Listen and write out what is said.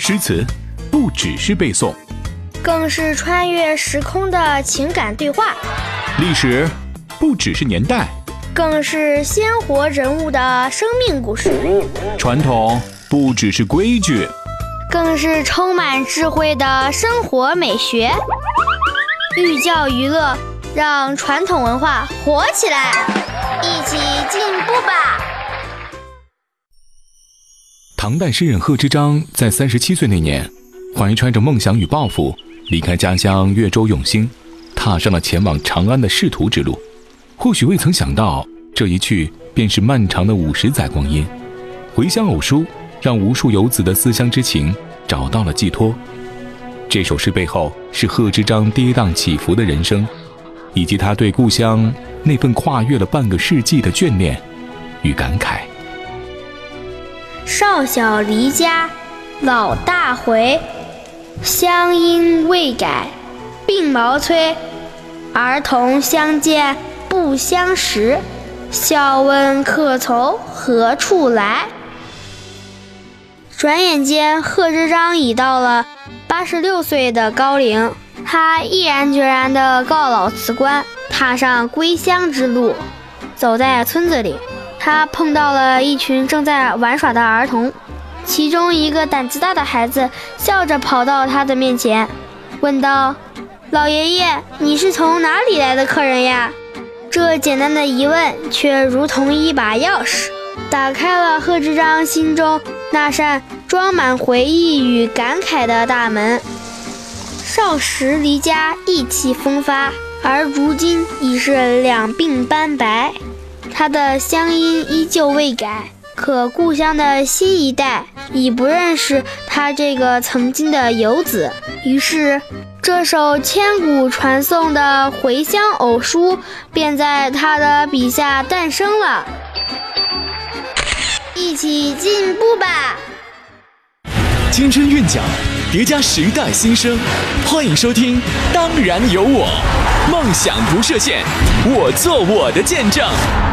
诗词不只是背诵， 更是穿越时空的情感对话； 历史不只是年代， 更是鲜活人物的生命故事； 传统不只是规矩， 更是充满智慧的生活美学。寓教于乐，让传统文化活起来，一起进步吧！ 唐代诗人贺知章在37岁那年，怀揣着梦想与抱负，离开家乡越州永兴，踏上了前往长安的仕途之路。或许未曾想到，这一去便是漫长的50载光阴。回乡偶书让无数游子的思乡之情找到了寄托。这首诗背后是贺知章跌宕起伏的人生，以及他对故乡那份跨越了半个世纪的眷恋与感慨。 少小离家老大回，乡音未改鬓毛衰。儿童相见不相识，笑问客从何处来。转眼间，贺知章已到了86岁的高龄，他毅然决然地告老辞官，踏上归乡之路。走在村子里，他碰到了一群正在玩耍的儿童，其中一个胆子大的孩子笑着跑到他的面前，问道：“老爷爷，你是从哪里来的客人呀？”这简单的疑问却如同一把钥匙，打开了贺知章心中那扇装满回忆与感慨的大门。少时离家意气风发，而如今已是两鬓斑白。他的乡音依旧未改，可故乡的新一代已不认识他这个曾经的游子。于是这首千古传颂的回乡偶书便在他的笔下诞生了。一起进步吧！ 青春韵脚叠加时代新生，欢迎收听《当然有我》，梦想不设限，我做我的见证。